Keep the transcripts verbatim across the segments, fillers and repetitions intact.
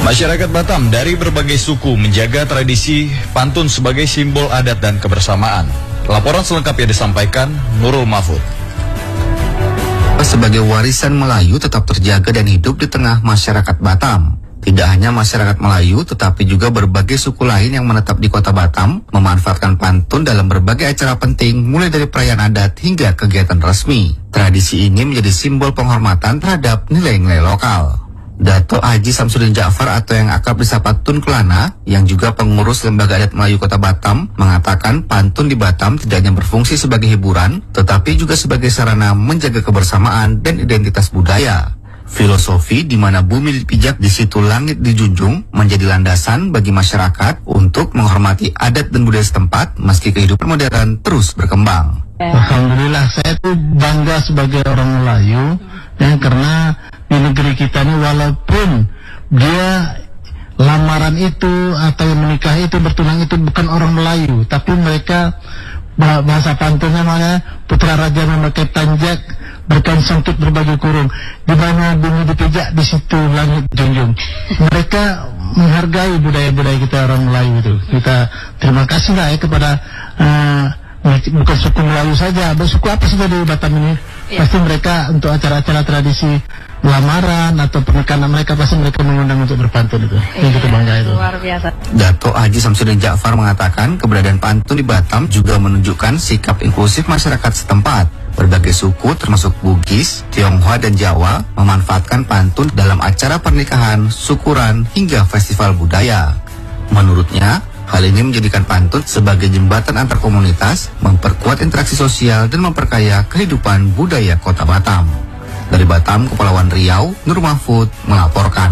Masyarakat Batam dari berbagai suku menjaga tradisi pantun sebagai simbol adat dan kebersamaan. Laporan selengkapnya disampaikan Nurul Mahfud. Sebagai warisan Melayu tetap terjaga dan hidup di tengah masyarakat Batam. Tidak hanya masyarakat Melayu, tetapi juga berbagai suku lain yang menetap di kota Batam memanfaatkan pantun dalam berbagai acara penting, mulai dari perayaan adat hingga kegiatan resmi. Tradisi ini menjadi simbol penghormatan terhadap nilai-nilai lokal. Dato Haji Samsudin Ja'far atau yang akrab disapa Tun Kelana, yang juga pengurus Lembaga Adat Melayu Kota Batam, mengatakan pantun di Batam tidak hanya berfungsi sebagai hiburan, tetapi juga sebagai sarana menjaga kebersamaan dan identitas budaya. Filosofi di mana bumi dipijak, di situ langit dijunjung, menjadi landasan bagi masyarakat untuk menghormati adat dan budaya setempat meski kehidupan modern terus berkembang. Alhamdulillah, saya tuh bangga sebagai orang Melayu, ya, karena di negeri kita ini walaupun dia lamaran itu atau yang menikah itu bertunang itu bukan orang Melayu, tapi mereka bahasa pantunnya namanya putra raja memakai tanjak, berkan sangkut berbagi kurung, di mana bumi dipijak di situ langit junjung. Mereka menghargai budaya-budaya kita orang Melayu itu. Kita terima kasih lah ya kepada uh, bukan suku Melayu saja, suku apa saja di Batam ini, ya. Pasti mereka untuk acara-acara tradisi lamaran atau pernikahan mereka pasti mereka mengundang untuk berpantun itu. Yang kita bangga itu. Luar biasa. Dato Haji Samsudin Ja'far mengatakan keberadaan pantun di Batam juga menunjukkan sikap inklusif masyarakat setempat. Berbagai suku termasuk Bugis, Tionghoa dan Jawa memanfaatkan pantun dalam acara pernikahan, syukuran hingga festival budaya. Menurutnya, hal ini menjadikan pantun sebagai jembatan antar komunitas, memperkuat interaksi sosial dan memperkaya kehidupan budaya Kota Batam. Dari Batam, Kepulauan Riau, Nur Mahfud melaporkan.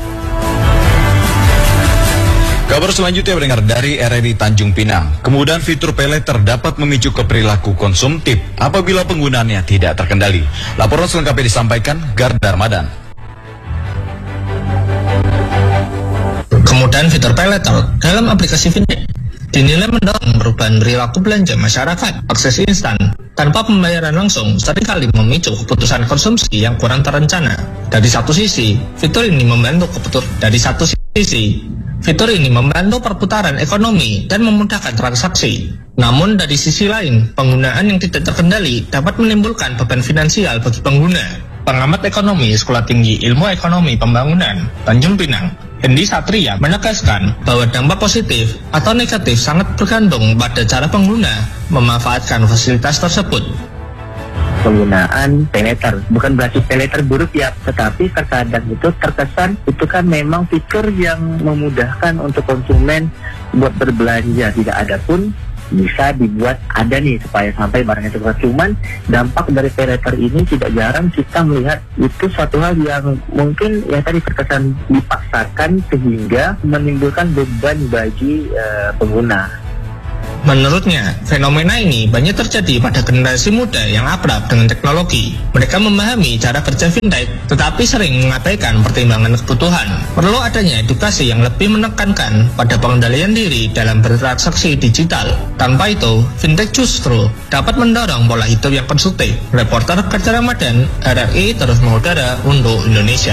Kabar selanjutnya mendengar dari R R I Tanjung Pinang. Kemudahan fitur pay later dapat memicu ke perilaku konsumtif apabila penggunaannya tidak terkendali. Laporan selengkapnya disampaikan Garda Ramadan. Kemudahan fitur pay later dalam aplikasi fintech dinilai mendorong perubahan perilaku belanja masyarakat. Akses instan tanpa pembayaran langsung seringkali memicu keputusan konsumsi yang kurang terencana. Dari satu sisi, fitur ini membantu keputus dari satu sisi, fitur ini membantu perputaran ekonomi dan memudahkan transaksi. Namun dari sisi lain, penggunaan yang tidak terkendali dapat menimbulkan beban finansial bagi pengguna. Pengamat ekonomi Sekolah Tinggi Ilmu Ekonomi Pembangunan Tanjung Pinang, Hendi Satria, menegaskan bahwa dampak positif atau negatif sangat bergantung pada cara pengguna memanfaatkan fasilitas tersebut. Penggunaan pay later bukan berarti pay later buruk ya, tetapi terkadang itu terkesan itu kan memang fitur yang memudahkan untuk konsumen buat berbelanja. Tidak ada pun bisa dibuat ada nih supaya sampai barangnya terkesan. Cuman dampak dari pay later ini tidak jarang kita melihat itu suatu hal yang mungkin ya tadi terkesan dipaksakan sehingga menimbulkan beban bagi uh, pengguna. Menurutnya, fenomena ini banyak terjadi pada generasi muda yang akrab dengan teknologi. Mereka memahami cara kerja fintech, tetapi sering mengabaikan pertimbangan kebutuhan. Perlu adanya edukasi yang lebih menekankan pada pengendalian diri dalam bertransaksi digital. Tanpa itu, fintech justru dapat mendorong pola hidup yang konsumtif. Reporter Garda Ramadan, R R I terus mengudara untuk Indonesia.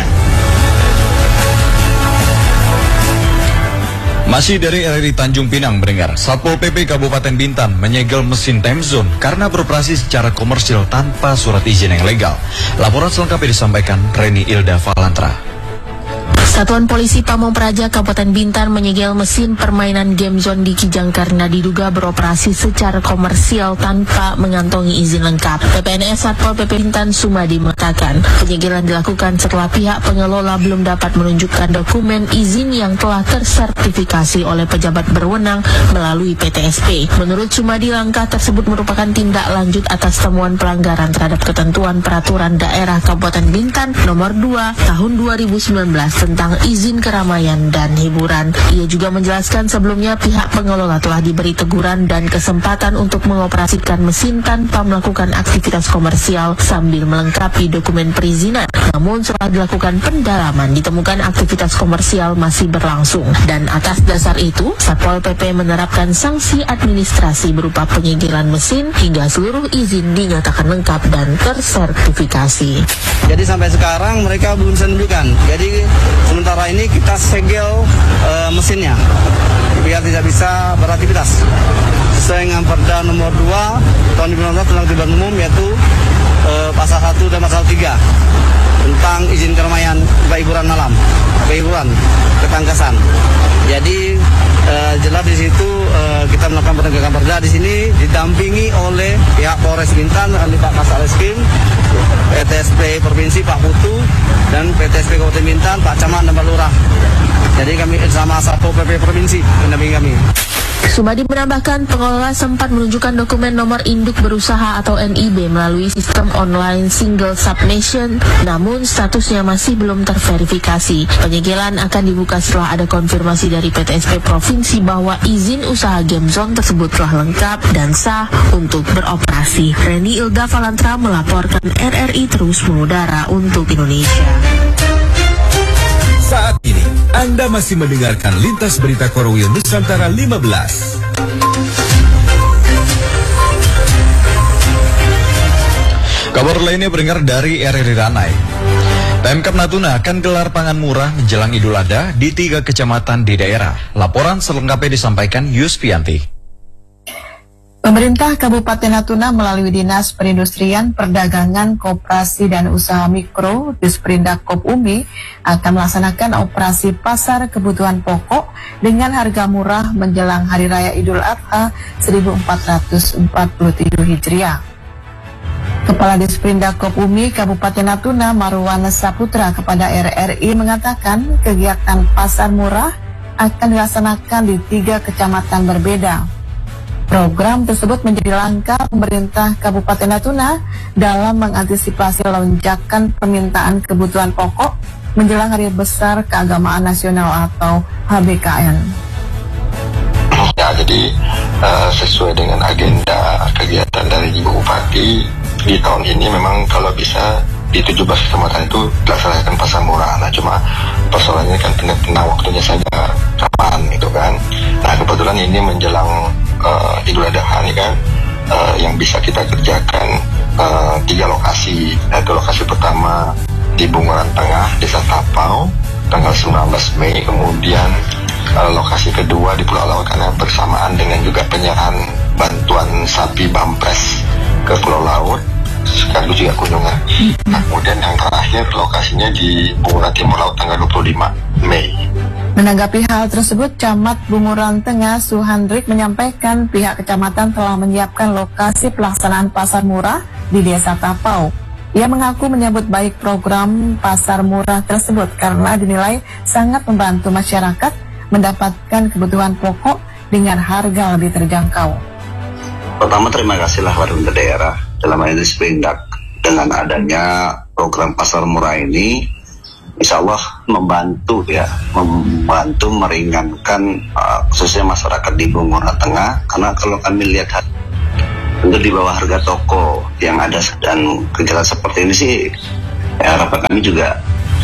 Masih dari R R I Tanjung Pinang mendengar, Satpol P P Kabupaten Bintan menyegel mesin time zone karena beroperasi secara komersil tanpa surat izin yang legal. Laporan selengkapnya disampaikan Reni Ilda Valantra. Satuan Polisi Pamong Praja Kabupaten Bintan menyegel mesin permainan game zone di Kijang karena diduga beroperasi secara komersial tanpa mengantongi izin lengkap. P P N S Satpol P P Bintan Sumadi mengatakan penyegelan dilakukan setelah pihak pengelola belum dapat menunjukkan dokumen izin yang telah tersertifikasi oleh pejabat berwenang melalui P T S P. Menurut Sumadi, langkah tersebut merupakan tindak lanjut atas temuan pelanggaran terhadap ketentuan peraturan daerah Kabupaten Bintan nomor dua tahun dua ribu sembilan belas tentang izin keramaian dan hiburan. Ia juga menjelaskan sebelumnya pihak pengelola telah diberi teguran dan kesempatan untuk mengoperasikan mesin tanpa melakukan aktivitas komersial sambil melengkapi dokumen perizinan. Namun setelah dilakukan pendalaman ditemukan aktivitas komersial masih berlangsung, dan atas dasar itu Satpol P P menerapkan sanksi administrasi berupa penyegelan mesin hingga seluruh izin dinyatakan lengkap dan tersertifikasi. Jadi sampai sekarang mereka belum bisa menunjukkan. Jadi sementara ini kita kita segel uh, mesinnya biar tidak bisa beraktivitas. Sesuai dengan Perda nomor dua tahun dua ribu enam belas tentang Tertiban Umum, yaitu uh, pasal satu dan pasal tiga tentang izin keramaian hiburan malam, hiburan ketangkasan. Jadi uh, jelas di situ uh, kita melakukan penegakan perda di sini didampingi oleh pihak Polres Bintan, oleh Pak Kasat Reskrim, P T S P Provinsi Pak Putu, dan P T S P Kabupaten Bintan Pak Camat dan Pak Lurah. Jadi kami sama Satpol P P Provinsi mendampingi kami. Subadi menambahkan pengelola sempat menunjukkan dokumen nomor induk berusaha atau N I B melalui sistem online single submission, namun statusnya masih belum terverifikasi. Penyegelan akan dibuka setelah ada konfirmasi dari P T S P Provinsi bahwa izin usaha game zone tersebut telah lengkap dan sah untuk beroperasi. Reni Ilda Valantra melaporkan R R I terus mengudara untuk Indonesia. Saat ini, Anda masih mendengarkan Lintas Berita Korwil Nusantara lima belas. Kabar lainnya berdengar dari R R I Ranai. Pemkab Natuna akan gelar pangan murah menjelang Idul Adha di tiga kecamatan di daerah. Laporan selengkapnya disampaikan Yuspianti. Pemerintah Kabupaten Natuna melalui Dinas Perindustrian, Perdagangan, Koperasi dan Usaha Mikro Disperindak Kop U M I akan melaksanakan operasi pasar kebutuhan pokok dengan harga murah menjelang Hari Raya Idul Adha seribu empat ratus empat puluh tujuh Hijriah. Kepala Disperindak Kop U M I Kabupaten Natuna Marwan Saputra kepada R R I mengatakan kegiatan pasar murah akan dilaksanakan di tiga kecamatan berbeda. Program tersebut menjadi langkah pemerintah Kabupaten Natuna dalam mengantisipasi lonjakan permintaan kebutuhan pokok menjelang Hari Besar Keagamaan Nasional atau H B K N. Ya, jadi uh, sesuai dengan agenda kegiatan dari Ibu Bupati di tahun ini memang kalau bisa di tujuh belas kecamatan itu dilaksanakan pasar murah. Nah, cuma persoalannya kan tengah-tengah waktunya saja kapan gitu kan. Nah, kebetulan ini menjelang uh, Idul Adha ini kan uh, yang bisa kita kerjakan uh, tiga lokasi. Yaitu lokasi pertama di Bunguran Tengah, Desa Tapau, tanggal sembilan belas Mei. Kemudian uh, lokasi kedua di Pulau Laut karena bersamaan dengan juga penyerahan bantuan sapi Bampres ke Pulau Laut, sekaligus juga kunjungan. Nah, kemudian yang terakhir lokasinya di Bunguran Timur Laut tanggal dua puluh lima Mei. Menanggapi hal tersebut, Camat Bunguran Tengah Suhandrik menyampaikan pihak kecamatan telah menyiapkan lokasi pelaksanaan pasar murah di Desa Tapau. Ia mengaku menyambut baik program pasar murah tersebut karena dinilai sangat membantu masyarakat mendapatkan kebutuhan pokok dengan harga lebih terjangkau. Pertama, terima kasihlah warga daerah dalam hal ini Disperindak dengan adanya program pasar murah ini, insya Allah membantu ya, membantu meringankan uh, khususnya masyarakat di Bunguran Tengah, karena kalau kami lihat tentu di bawah harga toko yang ada dan kegiatan seperti ini sih ya, harapan kami juga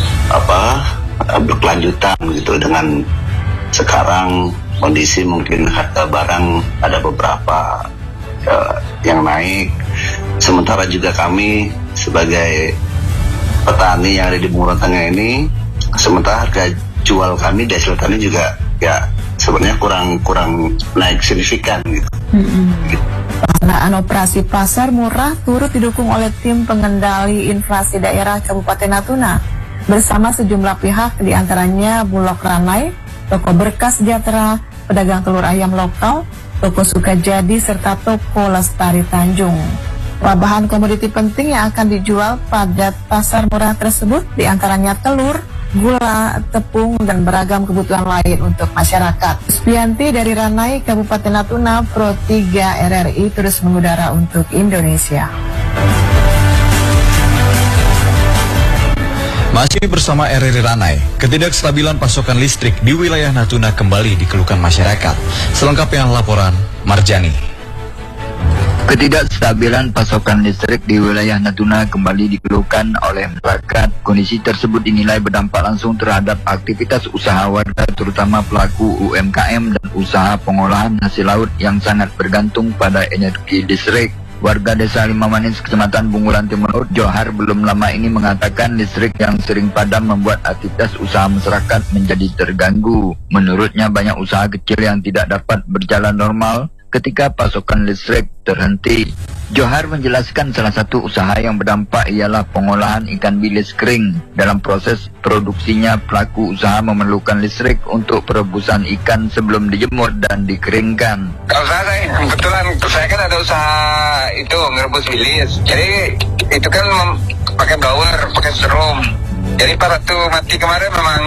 apa berkelanjutan gitu. Dengan sekarang kondisi mungkin harga barang ada beberapa uh, yang naik. Sementara juga kami sebagai petani yang ada di Bunguran Tengah ini, sementara harga jual kami di hasil tani juga ya sebenarnya kurang kurang naik signifikan gitu. Mm-hmm. gitu. Pelaksanaan operasi pasar murah turut didukung oleh tim pengendali inflasi daerah Kabupaten Natuna bersama sejumlah pihak, diantaranya Bulog Ranai, Toko Berkas Sejahtera, pedagang telur ayam lokal, Toko Sukajadi, serta Toko Lestari Tanjung. Bahan komoditi penting yang akan dijual pada pasar murah tersebut diantaranya telur, gula, tepung, dan beragam kebutuhan lain untuk masyarakat. Yuspianti dari Ranai, Kabupaten Natuna, Pro tiga R R I terus mengudara untuk Indonesia. Masih bersama R R I Ranai, ketidakstabilan pasokan listrik di wilayah Natuna kembali dikeluhkan masyarakat. Selengkapnya laporan Marjani. Ketidakstabilan pasokan listrik di wilayah Natuna kembali dikeluhkan oleh masyarakat. Kondisi tersebut dinilai berdampak langsung terhadap aktivitas usaha warga, terutama pelaku U M K M dan usaha pengolahan hasil laut yang sangat bergantung pada energi listrik. Warga desa Lima Manis, Kecamatan Bunguran Timur, Johar belum lama ini mengatakan listrik yang sering padam membuat aktivitas usaha masyarakat menjadi terganggu. Menurutnya banyak usaha kecil yang tidak dapat berjalan normal ketika pasokan listrik terhenti. Johar menjelaskan salah satu usaha yang berdampak ialah pengolahan ikan bilis kering. Dalam proses produksinya, pelaku usaha memerlukan listrik untuk perebusan ikan sebelum dijemur dan dikeringkan. Kalau saya, kebetulan saya kan ada usaha itu ngerebus bilis. Jadi itu kan pakai blower, pakai serum. Jadi pada tuh mati kemarin memang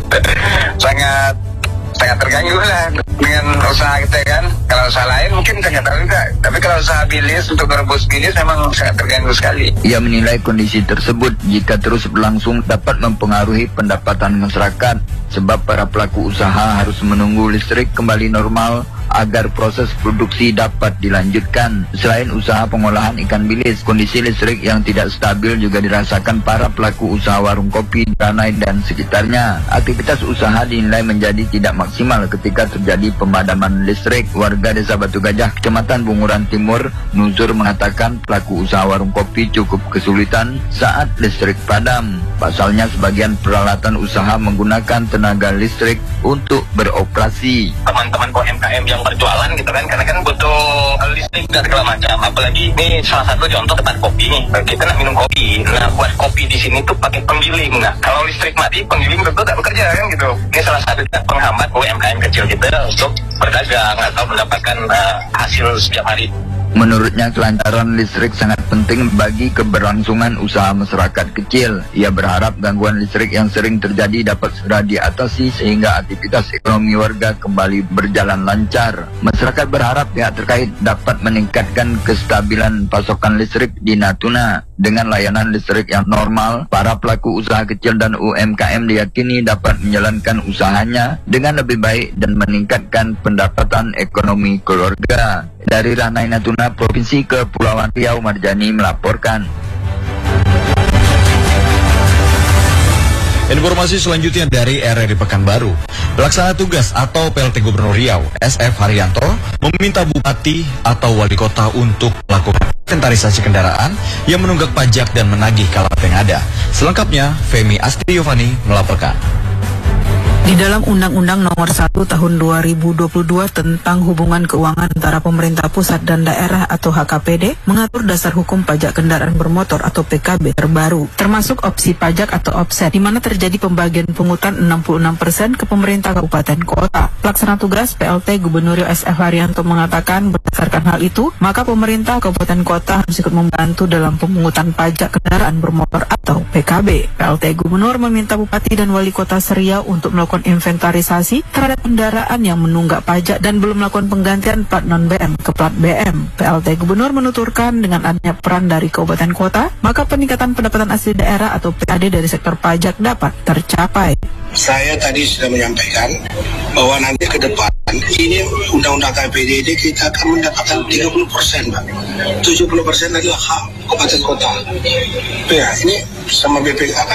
sangat sangat terganggu lah dengan usaha kita kan. Kalau usaha lain mungkin saya nggak tahu juga, tapi kalau usaha bilis untuk merebus bilis memang sangat terganggu sekali. Ia menilai kondisi tersebut jika terus berlangsung dapat mempengaruhi pendapatan masyarakat, sebab para pelaku usaha harus menunggu listrik kembali normal agar proses produksi dapat dilanjutkan. Selain usaha pengolahan ikan bilis, kondisi listrik yang tidak stabil juga dirasakan para pelaku usaha warung kopi, Ranai dan sekitarnya. Aktivitas usaha dinilai menjadi tidak maksimal ketika terjadi pemadaman listrik. Warga Desa Batu Gajah, Kecamatan Bunguran Timur, Nuzur mengatakan pelaku usaha warung kopi cukup kesulitan saat listrik padam. Pasalnya sebagian peralatan usaha menggunakan tenaga listrik untuk beroperasi. Teman-teman U M K M yang berjualan gitu kan, karena kan butuh listrik dan segala macam. Apalagi ini salah satu contoh tempat kopi nih, kita nak minum kopi. Nah, buat kopi di sini tuh pakai penggiling. Nah, kalau listrik mati, penggiling betul tak bekerja kan gitu. Ini salah satu penghambat U M K M kecil kita untuk berdagang atau mendapatkan uh, hasil setiap hari. Menurutnya kelancaran listrik sangat penting bagi keberlangsungan usaha masyarakat kecil. Ia berharap gangguan listrik yang sering terjadi dapat segera diatasi sehingga aktivitas ekonomi warga kembali berjalan lancar. Masyarakat berharap pihak terkait dapat meningkatkan kestabilan pasokan listrik di Natuna. Dengan layanan listrik yang normal, para pelaku usaha kecil dan U M K M diyakini dapat menjalankan usahanya dengan lebih baik dan meningkatkan pendapatan ekonomi keluarga. Dari Ranai Natuna, Provinsi Kepulauan Riau, Marjani melaporkan. Informasi selanjutnya dari R R I Pekanbaru. Pelaksana tugas atau P L T Gubernur Riau, S F Haryanto, meminta Bupati atau Wali Kota untuk melakukan inventarisasi kendaraan yang menunggak pajak dan menagih kalat yang ada. Selengkapnya, Femi Asti Yovani melaporkan. Di dalam Undang-Undang Nomor satu Tahun dua ribu dua puluh dua tentang hubungan keuangan antara pemerintah pusat dan daerah atau H K P D mengatur dasar hukum pajak kendaraan bermotor atau P K B terbaru, termasuk opsi pajak atau offset, di mana terjadi pembagian pungutan enam puluh enam persen ke pemerintah kabupaten kota. Pelaksana tugas P L T Gubernur Riau S F Haryanto mengatakan berdasarkan hal itu, maka pemerintah kabupaten kota harus ikut membantu dalam pemungutan pajak kendaraan bermotor atau P K B. P L T Gubernur meminta Bupati dan Wali Kota Seriau untuk melakukan inventarisasi terhadap kendaraan yang menunggak pajak dan belum melakukan penggantian plat non-B M ke plat B M. P L T Gubernur menuturkan dengan adanya peran dari kabupaten kota, maka peningkatan pendapatan asli daerah atau P A D dari sektor pajak dapat tercapai. Saya tadi sudah menyampaikan bahwa nanti ke depan ini undang-undang K P D ini kita akan mendapatkan tiga puluh persen, Pak. tujuh puluh persen adalah hak kabupaten kota. Ya, ini sama B P K B.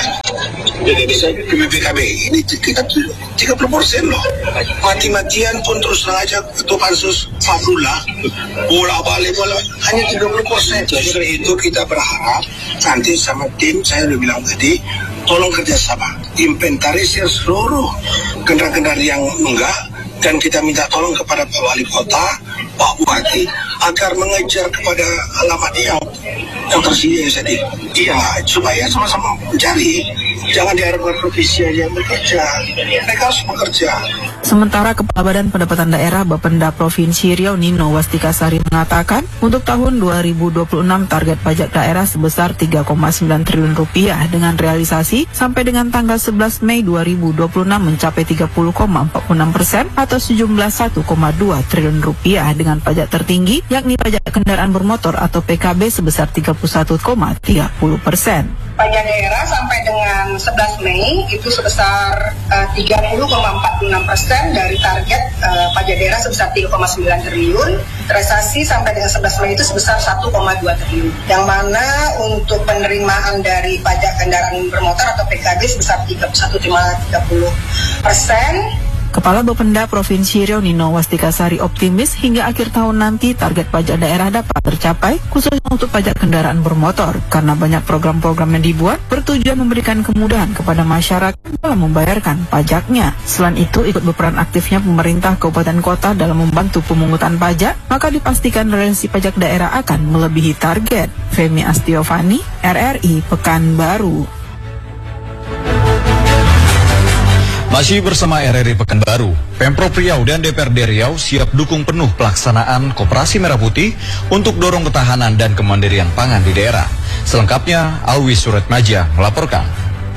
Bisa B P K B ini kita tiga puluh persen loh. Mati-matian pun terus aja ketua pansus Fadlullah bolak-balik bola hanya tiga puluh persen. Jadi dari itu kita berharap nanti sama tim saya udah bilang tadi, tolong kerjasama, inventarisir seluruh kendaraan-kendaraan yang enggak, dan kita minta tolong kepada Pak Wali Kota, Pak Bupati, agar mengejar kepada alamat yang yang tersedia tadi. Iya, supaya sama-sama mencari. Jangan diharapkan provinsi aja yang bekerja, mereka harus bekerja. Sementara Kepala Badan Pendapatan Daerah Bapenda Provinsi Riau Nino Wastikasari mengatakan, untuk tahun dua ribu dua puluh enam target pajak daerah sebesar tiga koma sembilan triliun rupiah dengan realisasi sampai dengan tanggal sebelas Mei dua ribu dua puluh enam mencapai tiga puluh koma empat puluh enam persen atau sejumlah satu koma dua triliun rupiah dengan pajak tertinggi yakni pajak kendaraan bermotor atau P K B sebesar tiga puluh satu koma tiga puluh persen. Pajak daerah sampai dengan sebelas Mei itu sebesar uh, tiga puluh koma empat puluh enam persen dari target uh, pajak daerah sebesar tiga koma sembilan triliun. Realisasi sampai dengan sebelas Mei itu sebesar satu koma dua triliun. Yang mana untuk penerimaan dari pajak kendaraan bermotor atau P K B sebesar tiga puluh satu koma tiga puluh persen. Kepala Bapenda Provinsi Riau Nino Wastikasari optimis hingga akhir tahun nanti target pajak daerah dapat tercapai, khususnya untuk pajak kendaraan bermotor, karena banyak program-program yang dibuat bertujuan memberikan kemudahan kepada masyarakat dalam membayarkan pajaknya. Selain itu, ikut berperan aktifnya pemerintah kabupaten kota dalam membantu pemungutan pajak, maka dipastikan realisasi pajak daerah akan melebihi target. Femi Astiovani, R R I Pekanbaru. Masih bersama R R I Pekanbaru, Pemprov Riau dan D P R D Riau siap dukung penuh pelaksanaan Koperasi Merah Putih untuk dorong ketahanan dan kemandirian pangan di daerah. Selengkapnya, Alwi Suratmaja melaporkan.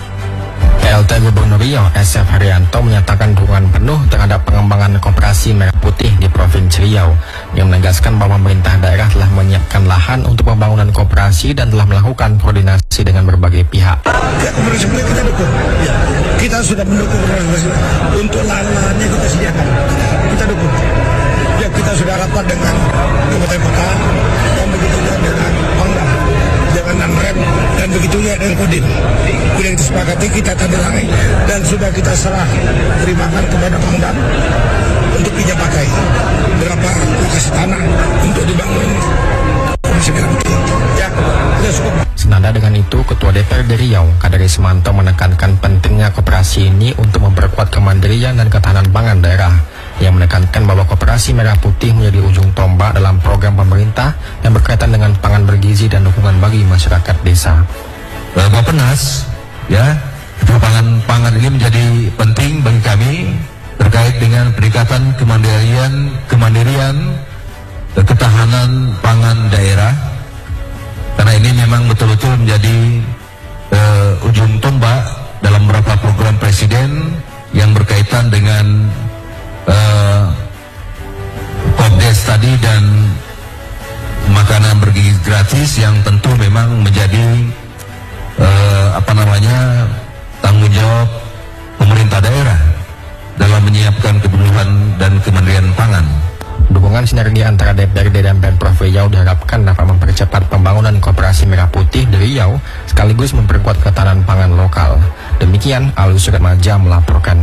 P L T Gubernur Riau S F Haryanto menyatakan dukungan penuh terhadap pengembangan Koperasi Merah Putih di Provinsi Riau, yang menegaskan bahwa pemerintah daerah telah menyiapkan lahan untuk pembangunan koperasi dan telah melakukan koordinasi dengan berbagai pihak. Ya, koperasi kita dukung. Ya, kita sudah mendukung koperasi untuk lahan-lahannya kita sediakan. Kita dukung. Ya, kita sudah rapat dengan kabupaten kota dan begitu juga dengan Pangdam, dengan Rem dan begitu juga dengan Kodim. Kemudian kita sepakati kita tanda tangan dan sudah kita serah terimakan kepada Pangdam untuk pinjam pakai berapa lokasi tanah untuk dibangun Koperasi Merah Putih. Ya, kita cukup. Senada dengan itu, Ketua D P R D Riau, Kadarismanto menekankan pentingnya koperasi ini untuk memperkuat kemandirian dan ketahanan pangan daerah, yang menekankan bahwa Koperasi Merah Putih menjadi ujung tombak dalam program pemerintah yang berkaitan dengan pangan bergizi dan dukungan bagi masyarakat desa. Bappenas, ya, pangan pangan ini menjadi penting bagi kami terkait dengan peningkatan kemandirian, kemandirian, ketahanan pangan daerah, karena ini memang betul-betul menjadi uh, ujung tombak dalam beberapa program presiden yang berkaitan dengan uh, Kopdes tadi dan makanan bergizi gratis yang tentu memang menjadi uh, apa namanya tanggung jawab pemerintah daerah dalam menyiapkan kebutuhan dan kemandirian pangan. Dukungan sinergi antara D P R D dan Pemprov Riau diharapkan dapat mempercepat pembangunan Koperasi Merah Putih di Riau sekaligus memperkuat ketahanan pangan lokal. Demikian, Alwi Suratmaja melaporkan.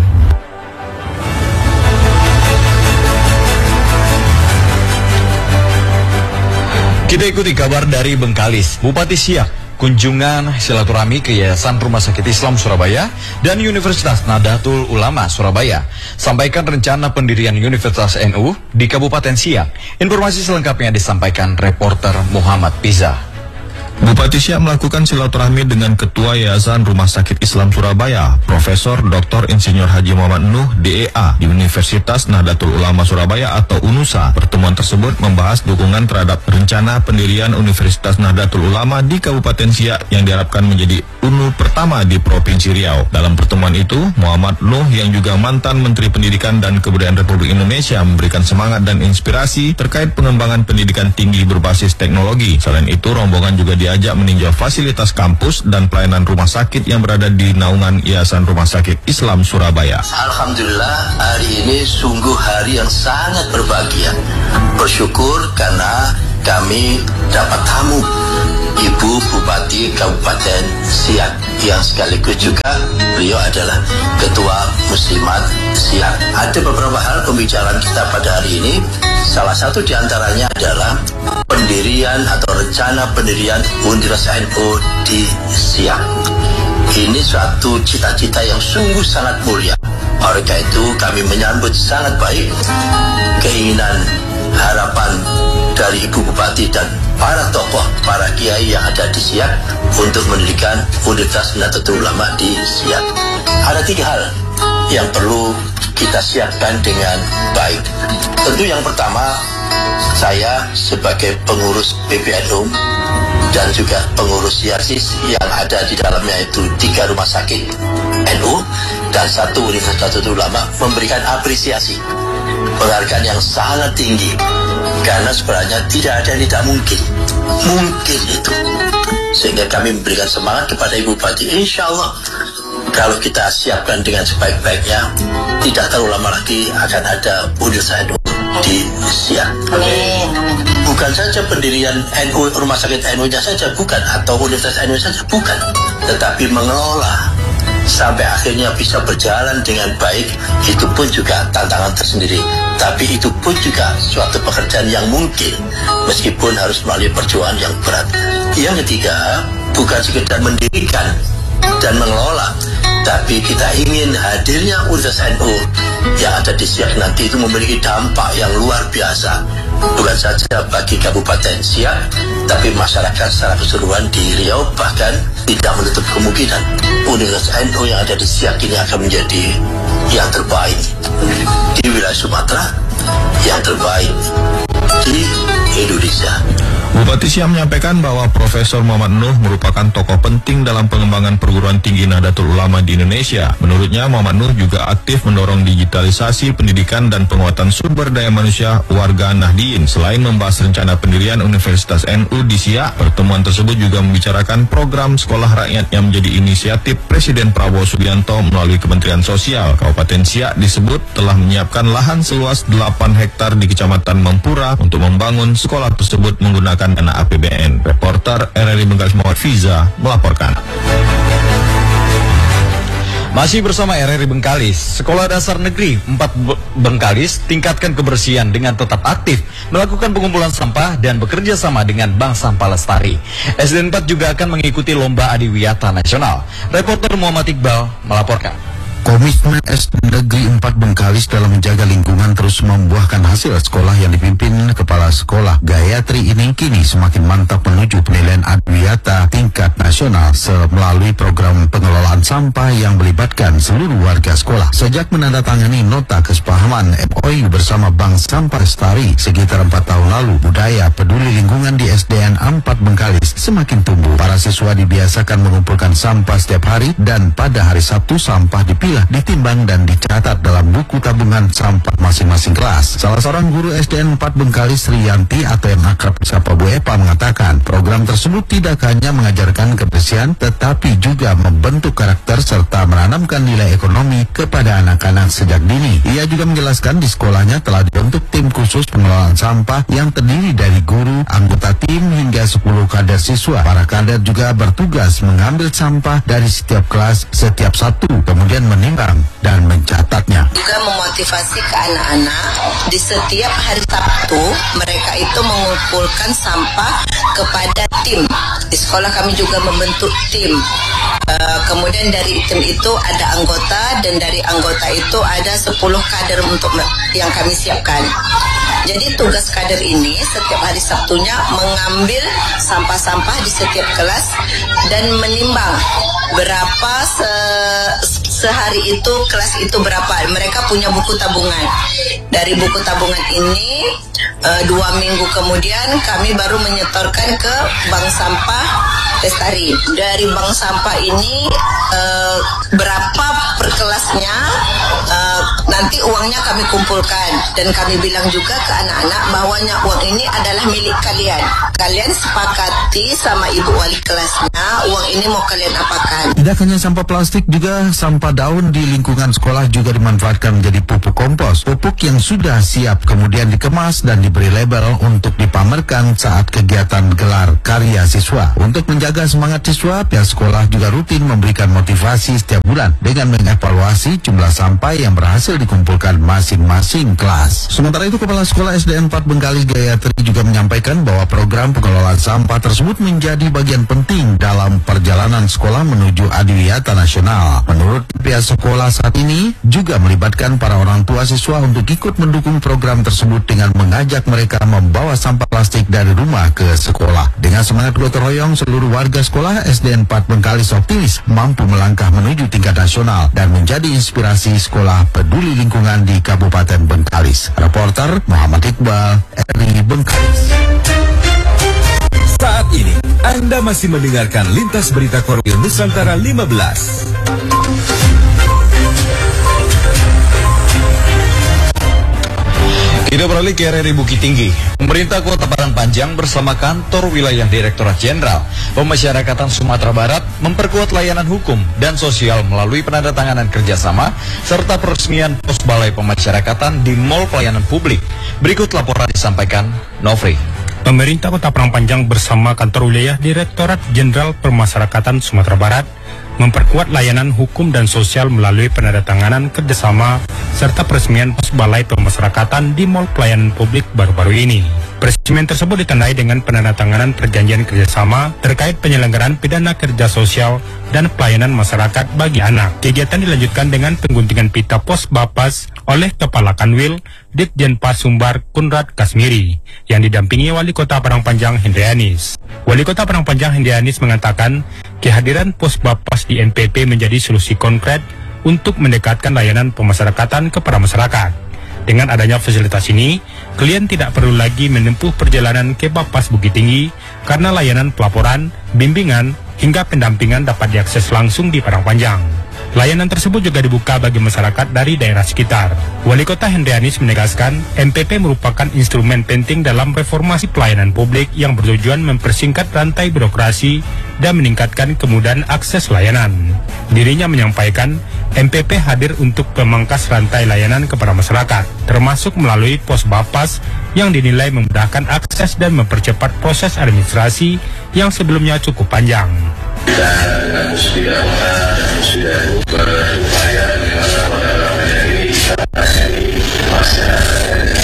Kita ikuti kabar dari Bengkalis. Bupati Siak kunjungan silaturahmi ke Yayasan Rumah Sakit Islam Surabaya dan Universitas Nahdlatul Ulama Surabaya. Sampaikan rencana pendirian Universitas N U di Kabupaten Siak. Informasi selengkapnya disampaikan reporter Muhammad Piza. Bupati Siak melakukan silaturahmi dengan Ketua Yayasan Rumah Sakit Islam Surabaya, Profesor Doktor Insinyur Haji Muhammad Nuh D E A di Universitas Nahdlatul Ulama Surabaya atau UNUSA. Pertemuan tersebut membahas dukungan terhadap rencana pendirian Universitas Nahdlatul Ulama di Kabupaten Siak yang diharapkan menjadi U N U pertama di Provinsi Riau. Dalam pertemuan itu, Muhammad Nuh yang juga mantan Menteri Pendidikan dan Kebudayaan Republik Indonesia memberikan semangat dan inspirasi terkait pengembangan pendidikan tinggi berbasis teknologi. Selain itu, rombongan juga diajak meninjau fasilitas kampus dan pelayanan rumah sakit yang berada di naungan Yayasan Rumah Sakit Islam Surabaya. Alhamdulillah, hari ini sungguh hari yang sangat berbahagia. Bersyukur karena kami dapat tamu Ibu Bupati Kabupaten Siak yang sekaligus juga beliau adalah Ketua Muslimat Siak. Ada beberapa hal pembicaraan kita pada hari ini. Salah satu diantaranya adalah pendirian atau rencana pendirian Universitas N U di Siak. Ini suatu cita-cita yang sungguh sangat mulia. Oleh karena itu kami menyambut sangat baik keinginan, harapan dari Ibu Bupati dan para tokoh, para kiai yang ada di Siak untuk mendirikan Universitas Nahdlatul Ulama di Siak. Ada tiga hal yang perlu kita siapkan dengan baik. Tentu yang pertama, saya sebagai pengurus P B N U dan juga pengurus Yasis yang ada di dalamnya itu tiga rumah sakit N U dan satu Universitas Nahdlatul Ulama memberikan apresiasi, penghargaan yang sangat tinggi. Karena sebenarnya tidak ada yang tidak mungkin. Mungkin itu. Sehingga kami memberikan semangat kepada Ibu Bupati. Insya Allah, kalau kita siapkan dengan sebaik-baiknya, tidak terlalu lama lagi akan ada Universitas N U di Siak. Amin. Bukan saja pendirian N U, rumah sakit N U-nya saja, bukan. Atau Universitas N U saja, bukan. Tetapi mengelola sampai akhirnya bisa berjalan dengan baik, itu pun juga tantangan tersendiri. Tapi itu pun juga suatu pekerjaan yang mungkin, meskipun harus melalui perjuangan yang berat. Yang ketiga, bukan sekedar mendirikan dan mengelola, tapi kita ingin hadirnya Universitas N U yang ada di Siak nanti itu memiliki dampak yang luar biasa, bukan saja bagi Kabupaten Siak, tapi masyarakat secara keseluruhan di Riau. Bahkan tidak menutup kemungkinan Universitas N U yang ada di Siak ini akan menjadi yang terbaik di wilayah Sumatera, yang terbaik di Indonesia. Bupati Siak menyampaikan bahwa Profesor Muhammad Nuh merupakan tokoh penting dalam pengembangan perguruan tinggi Nahdlatul Ulama di Indonesia. Menurutnya, Muhammad Nuh juga aktif mendorong digitalisasi pendidikan dan penguatan sumber daya manusia warga Nahdien. Selain membahas rencana pendirian Universitas N U di Siak, pertemuan tersebut juga membicarakan program sekolah rakyat yang menjadi inisiatif Presiden Prabowo Subianto melalui Kementerian Sosial. Kabupaten Siak disebut telah menyiapkan lahan seluas delapan hektar di Kecamatan Mempura untuk membangun sekolah tersebut menggunakan dana A P B N. Reporter R R I Bengkalis Muhammad Fiza melaporkan. Masih bersama R R I Bengkalis, Sekolah Dasar Negeri empat Bengkalis tingkatkan kebersihan dengan tetap aktif melakukan pengumpulan sampah dan bekerja sama dengan Bank Sampah Lestari. S D N empat juga akan mengikuti Lomba Adiwiyata Nasional. Reporter Muhammad Iqbal melaporkan. Komitmen S D Negeri empat Bengkalis dalam menjaga lingkungan terus membuahkan hasil. Sekolah yang dipimpin Kepala Sekolah Gayatri ini kini semakin mantap menuju penilaian Adiwiyata tingkat nasional melalui program pengelolaan sampah yang melibatkan seluruh warga sekolah. Sejak menandatangani nota kesepahaman M O U bersama Bank Sampah Lestari sekitar empat tahun lalu, budaya peduli lingkungan di S D N empat Bengkalis semakin tumbuh. Para siswa dibiasakan mengumpulkan sampah setiap hari dan pada hari Sabtu sampah dipilih, ditimbang dan dicatat dalam buku tabungan sampah masing-masing kelas. Salah seorang guru S D N empat Bengkalis, Rianti atau yang akrab disapa Bu Epa, mengatakan program tersebut tidak hanya mengajarkan kebersihan tetapi juga membentuk karakter serta menanamkan nilai ekonomi kepada anak-anak sejak dini. Ia juga menjelaskan di sekolahnya telah dibentuk tim khusus pengelolaan sampah yang terdiri dari guru, anggota tim hingga sepuluh kader siswa. Para kader juga bertugas mengambil sampah dari setiap kelas setiap Sabtu, kemudian menimbang dan mencatatnya. Juga memotivasi ke anak-anak di setiap hari Sabtu mereka itu mengumpulkan sampah kepada tim. Di sekolah kami juga membentuk tim. Uh, kemudian dari tim itu ada anggota dan dari anggota itu ada sepuluh kader untuk yang kami siapkan. Jadi tugas kader ini setiap hari Sabtunya mengambil sampah-sampah di setiap kelas dan menimbang berapa se sehari itu kelas itu berapa. Mereka punya buku tabungan. Dari buku tabungan ini uh, dua minggu kemudian kami baru menyetorkan ke Bank Sampah Lestari. Dari Bank Sampah ini uh, berapa per kelasnya, uh, nanti uangnya kami kumpulkan dan kami bilang juga ke anak-anak bahwanya uang ini adalah milik kalian. Kalian sepakati sama ibu wali kelasnya uang ini mau kalian apakan. Tidak hanya sampah plastik, juga sampah daun di lingkungan sekolah juga dimanfaatkan menjadi pupuk kompos. Pupuk yang sudah siap kemudian dikemas dan diberi label untuk dipamerkan saat kegiatan gelar karya siswa. Untuk menjaga semangat siswa, pihak sekolah juga rutin memberikan motivasi setiap bulan dengan mengevaluasi jumlah sampah yang berhasil dikumpulkan masing-masing kelas. Sementara itu, Kepala Sekolah S D N empat Bengkalis Gayatri juga menyampaikan bahwa program pengelolaan sampah tersebut menjadi bagian penting dalam perjalanan sekolah menuju Adiwiyata Nasional. Menurut pihak sekolah saat ini juga melibatkan para orang tua siswa untuk ikut mendukung program tersebut dengan mengajak mereka membawa sampah plastik dari rumah ke sekolah. Dengan semangat gotong royong, seluruh warga sekolah S D N empat Bengkalis optimis mampu melangkah menuju tingkat nasional dan menjadi inspirasi sekolah peduli lingkungan di Kabupaten Bengkalis. Reporter Muhammad Iqbal, R R I Bengkalis. Saat ini Anda masih mendengarkan Lintas Berita Korwil Nusantara lima belas. Kita beralih ke R R I Bukit Tinggi. Pemerintah Kota Padang Panjang bersama Kantor Wilayah Direktorat Jenderal Pemasyarakatan Sumatera Barat memperkuat layanan hukum dan sosial melalui penandatanganan kerjasama serta peresmian pos balai pemasyarakatan di Mall Pelayanan Publik. Berikut laporan disampaikan Nofri. Pemerintah Kota Padang Panjang bersama Kantor Wilayah Direktorat Jenderal Pemasyarakatan Sumatera Barat memperkuat layanan hukum dan sosial melalui penandatanganan kerjasama serta peresmian pos balai pemasyarakatan di Mall Pelayanan Publik baru-baru ini. Peresmian tersebut ditandai dengan penandatanganan perjanjian kerjasama terkait penyelenggaraan pidana kerja sosial dan pelayanan masyarakat bagi anak. Kegiatan dilanjutkan dengan pengguntingan pita pos Bapas oleh Kepala Kanwil Ditjen Pas Sumbar Kunrad Kasmiri yang didampingi Wali Kota Padang Panjang Hendrianis. Wali Kota Padang Panjang Hendrianis mengatakan kehadiran pos Bapas di N P P menjadi solusi konkret untuk mendekatkan layanan pemasyarakatan kepada masyarakat. Dengan adanya fasilitas ini, klien tidak perlu lagi menempuh perjalanan ke Bapas Bukit Tinggi karena layanan pelaporan, bimbingan, hingga pendampingan dapat diakses langsung di Padang Panjang. Layanan tersebut juga dibuka bagi masyarakat dari daerah sekitar. Wali Kota Hendrianis menegaskan, M P P merupakan instrumen penting dalam reformasi pelayanan publik yang bertujuan mempersingkat rantai birokrasi dan meningkatkan kemudahan akses layanan. Dirinya menyampaikan, M P P hadir untuk memangkas rantai layanan kepada masyarakat, termasuk melalui pos Bapas yang dinilai memudahkan akses dan mempercepat proses administrasi yang sebelumnya cukup panjang. Dan sudah sudah